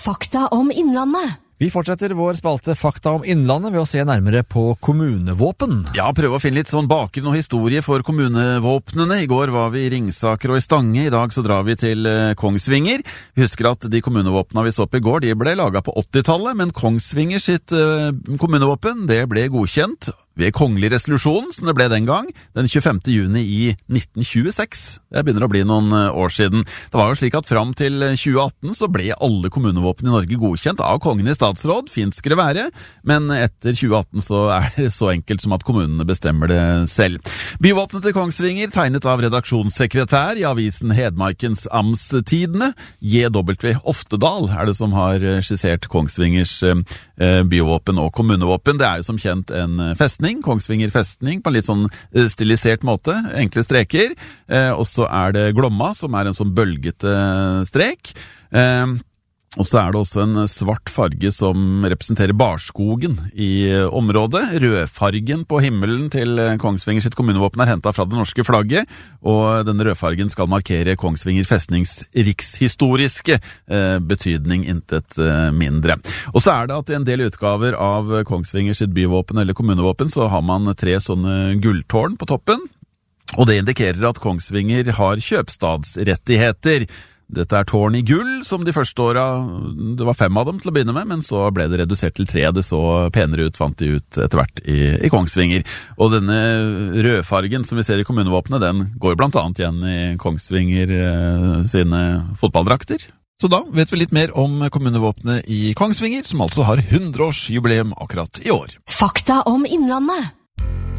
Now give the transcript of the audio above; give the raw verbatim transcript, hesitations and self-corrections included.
Fakta om Innlandet. Vi fortsetter vår spalte Fakta om Innlandet ved å se nærmere på kommunevåpen. Ja, prøve å finne litt sånn bakgrunn og historie for kommunevåpnene. I går var vi i Ringsaker og i Stange. I dag så drar vi til Kongsvinger. Vi husker at de kommunevåpnene vi så på i går, de ble laget på åttitallet, men Kongsvinger sitt uh, kommunevåpen, det ble godkjent ved kongelig resolusjon, som det ble den gang, den tjuefemte juni i nitten tjueseks. Det begynner å bli noen år siden. Det var jo slik at fram til tjue atten så ble alle kommunevåpen i Norge godkjent av kongen i statsråd, fint skulle det være, men etter tjue atten så er det så enkelt som at kommunene bestemmer det selv. Byvåpenet til Kongsvinger, tegnet av redaksjonssekretær i avisen Hedmarkens Amtstidende, J W Oftedal er det som har skissert Kongsvingers byvåpen og kommunevåpen. Det er jo som kjent en festning, Kongsvinger festning, på en litt sånn stilisert måte, enkle streker, eh, og så er det Glomma, som er en sånn bølgete strek, eh, og så er det også en svart farge som representerer barskogen i området. Rødfargen på himmelen til Kongsvinger sitt kommunevåpen er hentet fra det norske flagget, og denne rødfargen skal markere Kongsvinger festnings rikshistoriske eh, betydning, intet eh, mindre. Og så er det at i en del utgaver av Kongsvinger sitt byvåpen eller kommunevåpen så har man tre sånne gulltårn på toppen, og det indikerer at Kongsvinger har kjøpstadsrettigheter. Dette er tårn i gull, som de første åra, det var fem av dem til å begynne med, men så ble det redusert til tre, det så penere ut, fant de ut etter hvert i, i Kongsvinger. Og denne rødfargen som vi ser i kommunevåpenet, den går blant annet igjen i Kongsvinger eh, sine fotballdrakter. Så da vet vi litt mer om kommunevåpenet i Kongsvinger, som altså har hundreårsjubileum akkurat i år. Fakta om Innlandet.